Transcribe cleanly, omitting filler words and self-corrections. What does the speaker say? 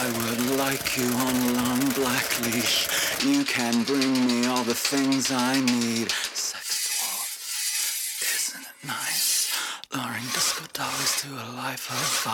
I would like you on a long black leash. You can bring me all the things I need. Sex dwarf, isn't it nice? Luring disco dollies to a life of